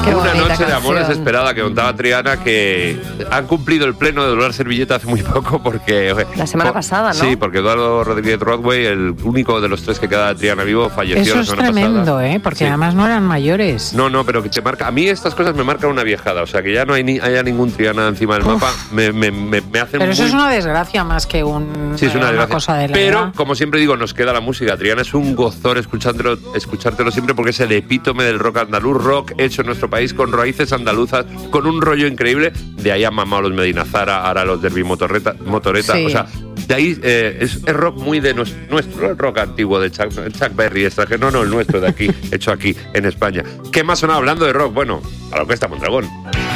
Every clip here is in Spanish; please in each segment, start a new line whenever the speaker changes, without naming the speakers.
Una noche de amor desesperada que contaba Triana, que han cumplido el pleno de Doblar Servilleta hace muy poco porque...
La semana pasada, ¿no?
Sí, porque Eduardo Rodríguez Rodway, el único de los 3 que queda de Triana vivo, falleció
Eso
la semana
es tremendo,
pasada.
porque
Sí.
además no eran mayores.
No, pero que te marca... A mí estas cosas me marcan una viejada, o sea, que ya no haya ningún Triana encima del mapa, me hacen
Pero eso
muy...
es una desgracia más que
Sí, es una desgracia.
cosa de la
Pero,
edad.
como siempre digo, nos queda la música. Triana es un gozor escuchártelo siempre porque es el epítome del rock andaluz, rock hecho en nuestro país con raíces andaluzas, con un rollo increíble. De ahí han mamado los Medina Zara, ahora los Derby Motoreta.
Sí.
O sea, de ahí es rock muy de nuestro, el rock antiguo de Chuck Berry, extranjero. No, el nuestro de aquí, hecho aquí en España. ¿Qué más sonaba hablando de rock? Bueno, a la Orquesta Mondragón.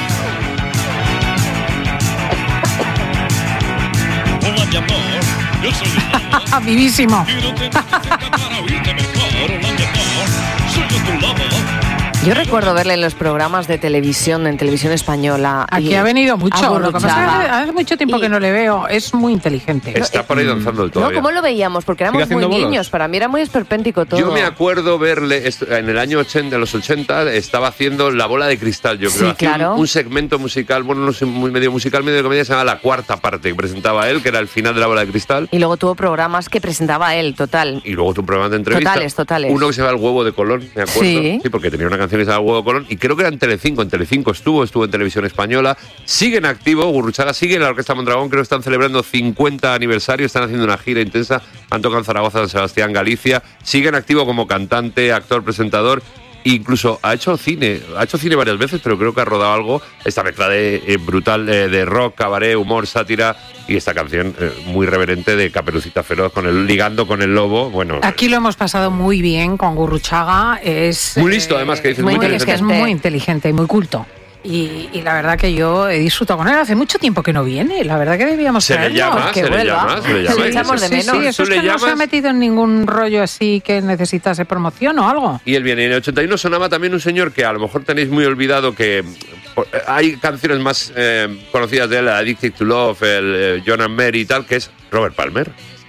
Hola, mi amor, yo soy el
Vivísimo.
Quiero tener cerca para oírte mejor. Hola, mi amor, soy yo tu lobo.
Yo recuerdo verle en los programas de televisión, en televisión española.
Aquí ha venido mucho. Lo que pasa es
Gurruchaga.
que hace mucho tiempo que no le veo. Es muy inteligente.
Está por ahí danzando el
No,
todavía.
¿cómo lo veíamos? Porque éramos
¿Sigue
muy
haciendo bolos?
niños. Para mí era muy esperpéntico todo.
Yo me acuerdo verle en el año 80, en los 80, estaba haciendo La Bola de Cristal, yo creo.
Sí,
Hacía
claro.
un segmento musical, bueno, no sé, medio musical, medio de comedia, se llama La Cuarta Parte, que presentaba él, que era el final de La Bola de Cristal.
Y luego tuvo programas que presentaba él, total.
Y luego tu programa de entrevista.
Totales.
Uno que se llama El Huevo de Colón, me acuerdo.
Sí.
Porque tenía una canción que se llama El Huevo de Colón. Y creo que era en Telecinco. En Telecinco estuvo en Televisión Española. Sigue en activo, Gurruchaga sigue en la Orquesta Mondragón. Creo que están celebrando 50 aniversario. Están haciendo una gira intensa. Han tocado en Zaragoza, San Sebastián, Galicia. Sigue en activo como cantante, actor, presentador. Incluso ha hecho cine varias veces, pero creo que ha rodado algo. Esta mezcla de brutal de rock, cabaret, humor, sátira y esta canción muy reverente de Caperucita Feroz ligando con el lobo. Bueno,
Aquí lo hemos pasado muy bien con Gurruchaga. Es
muy listo, además, que dices, muy
es que
inteligente.
es muy inteligente y muy culto. Y la verdad que yo he disfrutado con él. Hace mucho tiempo que no viene. La verdad que debíamos
Se le
traerlo.
llama,
que
se le
vuelva.
llama.
Se le echamos de
Sí,
menos.
sí, eso
Tú
es
le
que no se ha
llamas-
metido en ningún rollo así que necesitase promoción o algo.
Y él viene. En el 81 sonaba también un señor que a lo mejor tenéis muy olvidado, que hay canciones más conocidas de él, Addicted to Love, el John and Mary y tal, que es Robert Palmer.